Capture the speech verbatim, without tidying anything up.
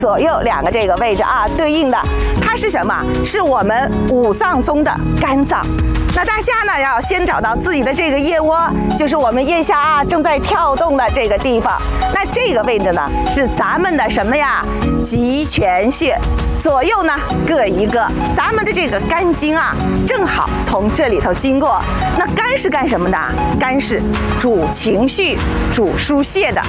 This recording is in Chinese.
左右两个这个位置啊，对应的它是什么？是我们五脏中的肝脏。那大家呢要先找到自己的这个腋窝，就是我们腋下啊正在跳动的这个地方。那这个位置呢是咱们的什么呀？极泉穴。左右呢各一个，咱们的这个肝经啊，正好从这里头经过。那肝是干什么的？肝是主情绪、主疏泄的。